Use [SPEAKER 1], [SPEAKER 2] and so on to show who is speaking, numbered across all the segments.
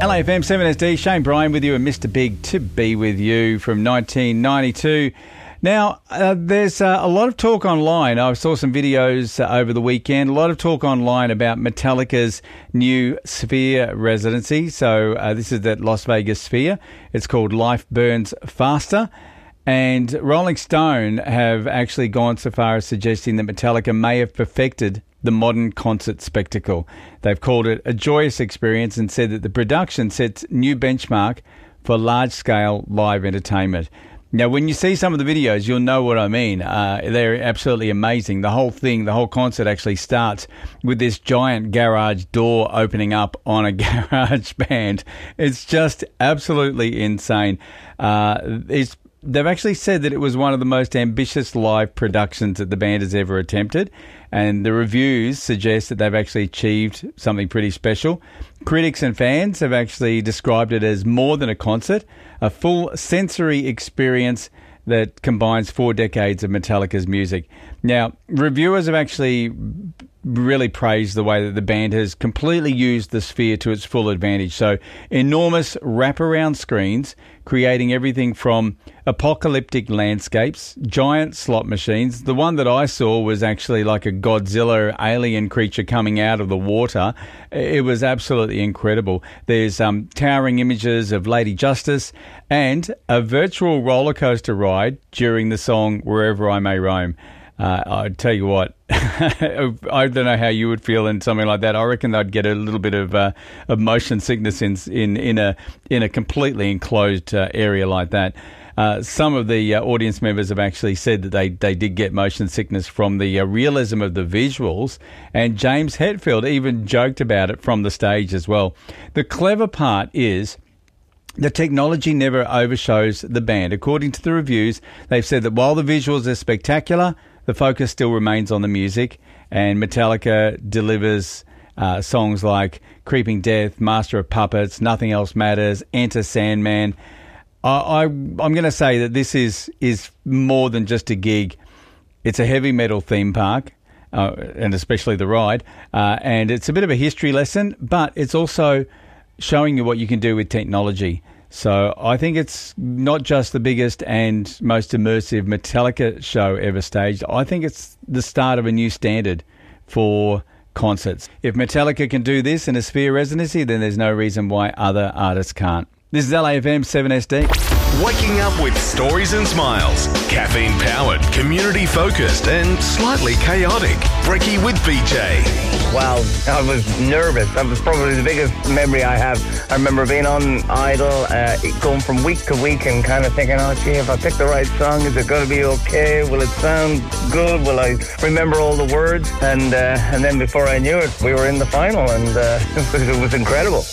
[SPEAKER 1] LAFM 7SD, Shane Bryan with you and Mr. Big to be with you from 1992. Now, there's a lot of talk online. I saw some videos over the weekend. A lot of talk online about Metallica's new Sphere residency. So this is at Las Vegas Sphere. It's called Life Burns Faster. And Rolling Stone have actually gone so far as suggesting that Metallica may have perfected the modern concert spectacle. They've called it a joyous experience and said that the production sets new benchmark for large-scale live entertainment. Now, when you see some of the videos, you'll know what I mean. They're absolutely amazing. The whole thing, the whole concert actually starts with this giant garage door opening up on a garage band. It's just absolutely insane. They've actually said that it was one of the most ambitious live productions that the band has ever attempted, and the reviews suggest that they've actually achieved something pretty special. Critics and fans have actually described it as more than a concert, a full sensory experience that combines 4 decades of Metallica's music. Now, reviewers have actually really praised the way that the band has completely used the Sphere to its full advantage. So enormous wraparound screens, creating everything from apocalyptic landscapes, giant slot machines. The one that I saw was actually like a Godzilla alien creature coming out of the water. It was absolutely incredible. There's towering images of Lady Justice and a virtual roller coaster ride during the song Wherever I May Roam. I tell you what, I don't know how you would feel in something like that. I reckon I'd get a little bit of motion sickness in a completely enclosed area like that. Some of the audience members have actually said that they did get motion sickness from the realism of the visuals, and James Hetfield even joked about it from the stage as well. The clever part is the technology never overshows the band. According to the reviews, they've said that while the visuals are spectacular, the focus still remains on the music, and Metallica delivers songs like Creeping Death, Master of Puppets, Nothing Else Matters, Enter Sandman. I'm going to say that this is more than just a gig. It's a heavy metal theme park, and especially the ride, and it's a bit of a history lesson, but it's also showing you what you can do with technology. So I think it's not just the biggest and most immersive Metallica show ever staged. I think it's the start of a new standard for concerts. If Metallica can do this in a Sphere residency, then there's no reason why other artists can't. This is LAFM 7SD.
[SPEAKER 2] Waking up with stories and smiles. Caffeine-powered, community-focused and slightly chaotic. Brekkie with BJ.
[SPEAKER 3] Wow, I was nervous. That was probably the biggest memory I have. I remember being on Idol, going from week to week and kind of thinking, oh gee, if I pick the right song, is it going to be okay? Will it sound good? Will I remember all the words? And then before I knew it, we were in the final, and it was incredible.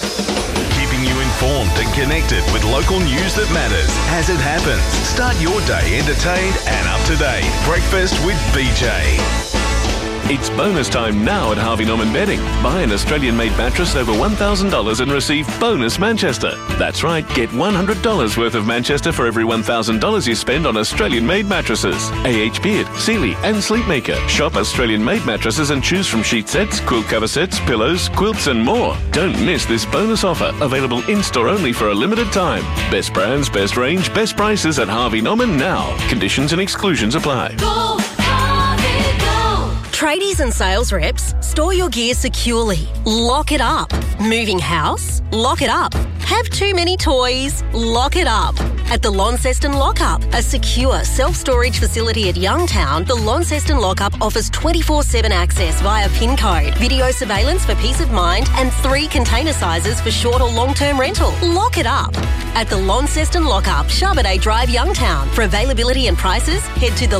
[SPEAKER 2] Informed and connected with local news that matters as it happens. Start your day entertained and up to date. Breakfast with BJ.
[SPEAKER 4] It's bonus time now at Harvey Norman Bedding. Buy an Australian-made mattress over $1,000 and receive bonus Manchester. That's right, get $100 worth of Manchester for every $1,000 you spend on Australian-made mattresses. AH Beard, Sealy and Sleepmaker. Shop Australian-made mattresses and choose from sheet sets, quilt cover sets, pillows, quilts and more. Don't miss this bonus offer, available in-store only for a limited time. Best brands, best range, best prices at Harvey Norman now. Conditions and exclusions apply.
[SPEAKER 5] Go, Harvey, go! Tradies and sales reps, store your gear securely. Lock it up. Moving house? Lock it up. Have too many toys? Lock it up. At the Launceston Lockup, a secure self-storage facility at Youngtown, the Launceston Lockup offers 24/7 access via PIN code, video surveillance for peace of mind, and 3 container sizes for short or long-term rental. Lock it up. At the Launceston Lockup, Charbonnet Drive, Youngtown. For availability and prices, head to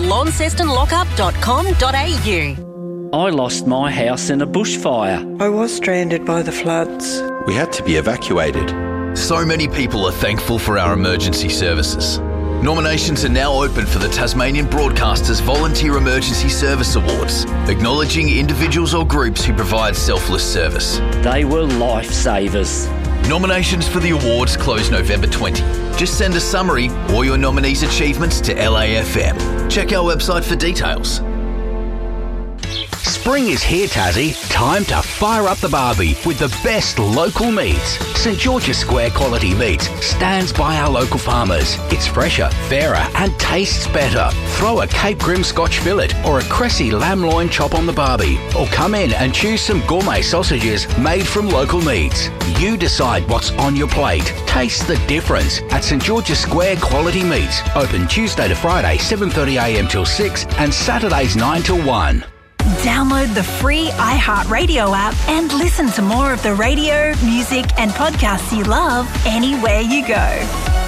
[SPEAKER 5] thelauncestonlockup.com.au.
[SPEAKER 6] I lost my house in a bushfire.
[SPEAKER 7] I was stranded by the floods.
[SPEAKER 8] We had to be evacuated.
[SPEAKER 9] So many people are thankful for our emergency services. Nominations are now open for the Tasmanian Broadcasters Volunteer Emergency Service Awards, acknowledging individuals or groups who provide selfless service.
[SPEAKER 6] They were lifesavers.
[SPEAKER 9] Nominations for the awards close November 20. Just send a summary or your nominee's achievements to LAFM. Check our website for details.
[SPEAKER 10] Spring is here, Tassie. Time to Fire up the barbie with the best local meats. St George's Square Quality Meats stands by our local farmers. It's fresher, fairer and tastes better. Throw a Cape Grim Scotch fillet or a Cressy lamb loin chop on the barbie. Or come in and choose some gourmet sausages made from local meats. You decide what's on your plate. Taste the difference at St George's Square Quality Meats. Open Tuesday to Friday 7:30am till 6 and Saturdays 9 till 1.
[SPEAKER 11] Download the free iHeartRadio app and listen to more of the radio, music and podcasts you love anywhere you go.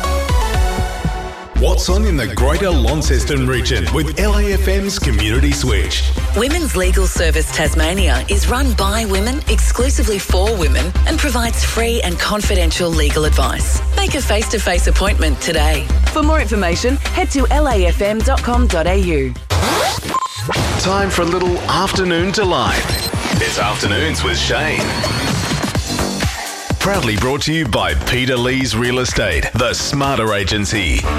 [SPEAKER 2] What's on in the Greater Launceston region with LAFM's Community Switch?
[SPEAKER 12] Women's Legal Service Tasmania is run by women, exclusively for women, and provides free and confidential legal advice. Make a face-to-face appointment today. For more information, head to lafm.com.au.
[SPEAKER 2] Time for a little afternoon delight. It's Afternoons with Shane. Proudly brought to you by Peter Lee's Real Estate, the Smarter Agency.